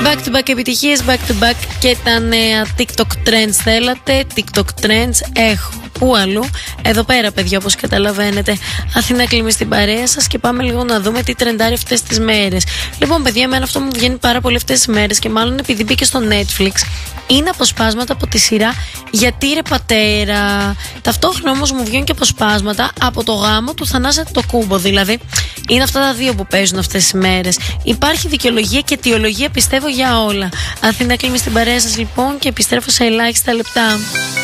Back to back επιτυχίες, back to back και τα νέα TikTok trends θέλατε. TikTok trends έχω. Πού αλλού? Εδώ πέρα, παιδιά, όπως καταλαβαίνετε. Αθήνα Κλίμη στην παρέα σας και πάμε λίγο να δούμε τι τρεντάρει αυτές τις μέρες. Λοιπόν, παιδιά, εμένα αυτό μου βγαίνει πάρα πολύ αυτές τις μέρες και μάλλον επειδή μπήκε στο Netflix. Είναι αποσπάσματα από τη σειρά Γιατί ρε πατέρα. Ταυτόχρονα όμως μου βγαίνουν και αποσπάσματα από το γάμο του Θανάση Αντετοκούμπο. Δηλαδή, είναι αυτά τα δύο που παίζουν αυτές τις μέρες. Υπάρχει δικαιολογία και αιτιολογία, πιστεύω, για όλα. Αθήνα Κλίμη στην παρέα σας, λοιπόν, και επιστρέφω σε ελάχιστα λεπτά.